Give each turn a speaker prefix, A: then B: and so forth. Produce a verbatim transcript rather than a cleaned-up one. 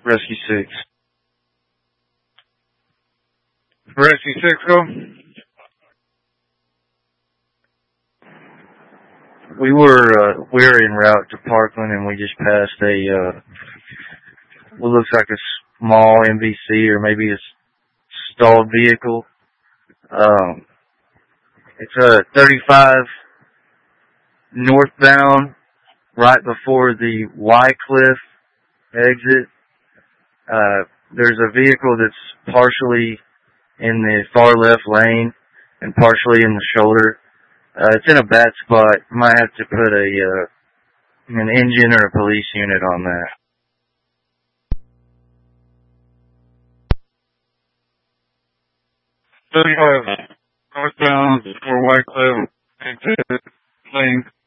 A: Rescue six.
B: Rescue six, go.
A: We were, uh, we were en route to Parkland and we just passed a, uh, what looks like a small M V C or maybe a stalled vehicle. Um, it's a thirty-five northbound right before the Wycliffe exit. Uh, there's a vehicle that's partially in the far left lane and partially in the shoulder. Uh, it's in a bad spot. Might have to put a, uh, an engine or a police unit on that.
B: thirty-five northbound before Wycliffe exit lane.